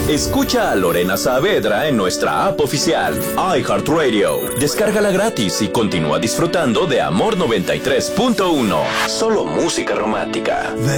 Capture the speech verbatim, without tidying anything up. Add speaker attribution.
Speaker 1: Escucha a Lorena Saavedra en nuestra app oficial, iHeartRadio. Descárgala gratis y continúa disfrutando de Amor noventa y tres punto uno. Solo música romántica.